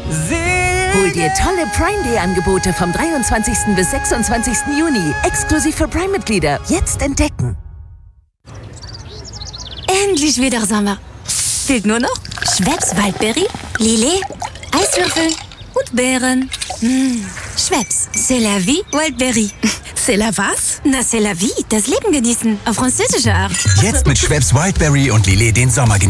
Hol dir tolle Prime Day Angebote vom 23. bis 26. Juni. Exklusiv für Prime-Mitglieder. Jetzt entdecken. Endlich wieder Sommer. Fehlt nur noch Schweppes Waldbeere, Lillet, Eiswürfel und Beeren. Schweppes, c'est la vie, Waldbeere. C'est la was? Na, c'est la vie, das Leben genießen. Auf französische Art. Jetzt mit Schweppes Wildberry und Lillet den Sommer genießen.